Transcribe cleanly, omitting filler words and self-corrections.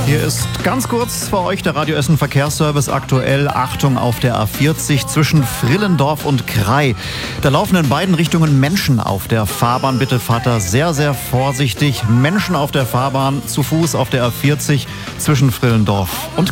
Hier ist ganz kurz für euch der Radio Essen Verkehrsservice aktuell. Achtung auf der A40 zwischen Frillendorf und Krai. Da laufen in beiden Richtungen Menschen auf der Fahrbahn. Bitte fahrt da sehr, sehr vorsichtig. Menschen auf der Fahrbahn, zu Fuß auf der A40 zwischen Frillendorf und